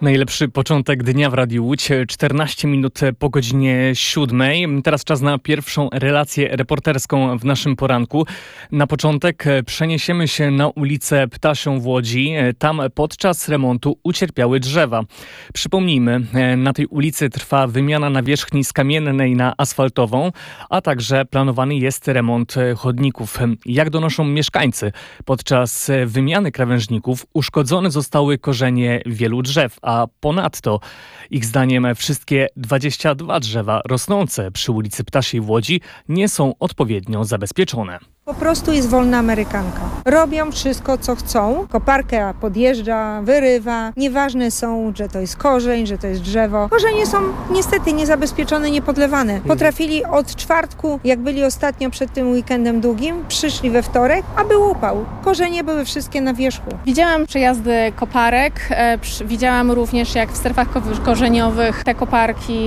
Najlepszy początek dnia w Radiu Łódź, 14 minut po godzinie 7. Teraz czas na pierwszą relację reporterską w naszym poranku. Na początek przeniesiemy się na ulicę Ptasią w Łodzi. Tam podczas remontu ucierpiały drzewa. Przypomnijmy, na tej ulicy trwa wymiana nawierzchni z kamiennej na asfaltową, a także planowany jest remont chodników. Jak donoszą mieszkańcy, podczas wymiany krawężników uszkodzone zostały korzenie wielu drzew, a ponadto ich zdaniem wszystkie 22 drzewa rosnące przy ulicy Ptasiej w Łodzi nie są odpowiednio zabezpieczone. Po prostu jest wolna amerykanka. Robią wszystko, co chcą. Koparka podjeżdża, wyrywa. Nieważne są, że to jest korzeń, że to jest drzewo. Korzenie są niestety niezabezpieczone, niepodlewane. Potrafili od czwartku, jak byli ostatnio przed tym weekendem długim, przyszli we wtorek, a był upał. Korzenie były wszystkie na wierzchu. Widziałam przejazdy koparek. Widziałam również, jak w strefach korzeniowych te koparki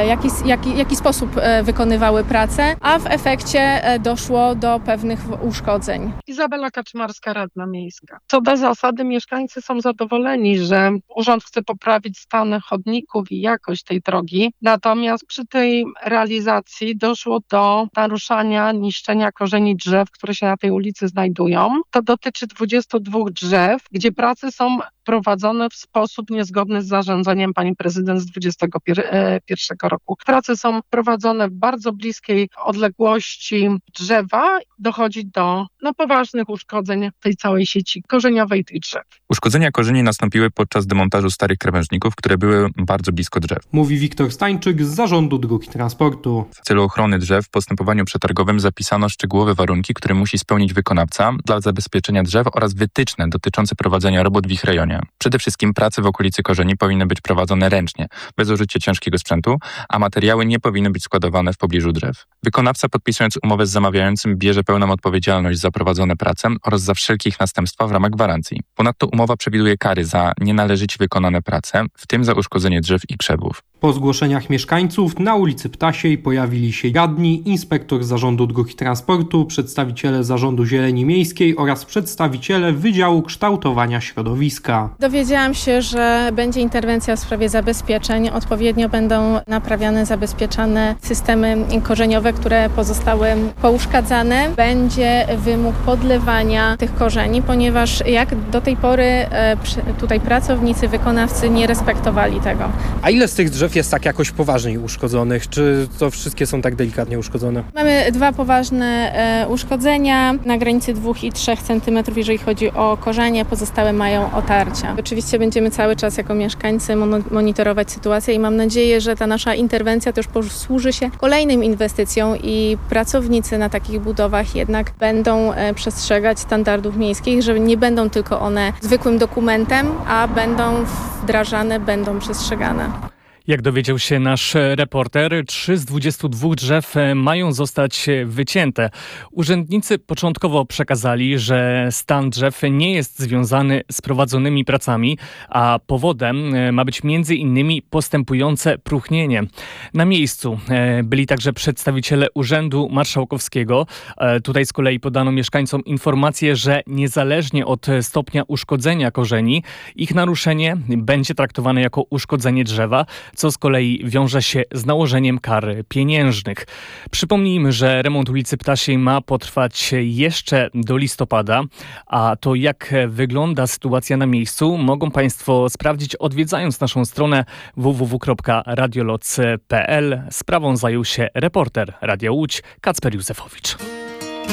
w jaki sposób wykonywały pracę, a w efekcie doszło do pewnych uszkodzeń. Izabela Kaczmarska, Radna Miejska. Co do zasady mieszkańcy są zadowoleni, że urząd chce poprawić stan chodników i jakość tej drogi, natomiast przy tej realizacji doszło do naruszania, niszczenia korzeni drzew, które się na tej ulicy znajdują. To dotyczy 22 drzew, gdzie prace są prowadzone w sposób niezgodny z zarządzeniem pani prezydent z 2021 roku. Prace są prowadzone w bardzo bliskiej odległości drzewa. Dochodzi do poważnych uszkodzeń tej całej sieci korzeniowej tych drzew. Uszkodzenia korzeni nastąpiły podczas demontażu starych krawężników, które były bardzo blisko drzew. Mówi Wiktor Stańczyk z Zarządu Dróg i Transportu. W celu ochrony drzew w postępowaniu przetargowym zapisano szczegółowe warunki, które musi spełnić wykonawca dla zabezpieczenia drzew oraz wytyczne dotyczące prowadzenia robót w ich rejonie. Przede wszystkim prace w okolicy korzeni powinny być prowadzone ręcznie, bez użycia ciężkiego sprzętu, a materiały nie powinny być składowane w pobliżu drzew. Wykonawca, podpisując umowę z zamawiającym, bierze pełną odpowiedzialność za prowadzone prace oraz za wszelkie ich następstwa w ramach gwarancji. Ponadto umowa przewiduje kary za nienależycie wykonane prace, w tym za uszkodzenie drzew i krzewów. Po zgłoszeniach mieszkańców na ulicy Ptasiej pojawili się radni, inspektor Zarządu Dróg i Transportu, przedstawiciele Zarządu Zieleni Miejskiej oraz przedstawiciele Wydziału Kształtowania Środowiska. Dowiedziałam się, że będzie interwencja w sprawie zabezpieczeń. Odpowiednio będą naprawiane, zabezpieczane systemy korzeniowe, które pozostały pouszkadzane. Będzie wymóg podlewania tych korzeni, ponieważ jak do tej pory tutaj pracownicy, wykonawcy nie respektowali tego. A ile z tych drzew jest tak jakoś poważniej uszkodzonych? Czy to wszystkie są tak delikatnie uszkodzone? Mamy 2 poważne uszkodzenia na granicy 2 i 3 cm, jeżeli chodzi o korzenie, pozostałe mają otarcia. Oczywiście będziemy cały czas jako mieszkańcy monitorować sytuację i mam nadzieję, że ta nasza interwencja też posłuży się kolejnym inwestycjom i pracownicy na takich budowach jednak będą przestrzegać standardów miejskich, że nie będą tylko one zwykłym dokumentem, a będą wdrażane, będą przestrzegane. Jak dowiedział się nasz reporter, 3 z 22 drzew mają zostać wycięte. Urzędnicy początkowo przekazali, że stan drzew nie jest związany z prowadzonymi pracami, a powodem ma być m.in. postępujące próchnienie. Na miejscu byli także przedstawiciele Urzędu Marszałkowskiego. Tutaj z kolei podano mieszkańcom informację, że niezależnie od stopnia uszkodzenia korzeni, ich naruszenie będzie traktowane jako uszkodzenie drzewa, co z kolei wiąże się z nałożeniem kar pieniężnych. Przypomnijmy, że remont ulicy Ptasiej ma potrwać jeszcze do listopada, a to jak wygląda sytuacja na miejscu mogą Państwo sprawdzić, odwiedzając naszą stronę www.radioloc.pl. Sprawą zajął się reporter Radia Łódź Kacper Józefowicz.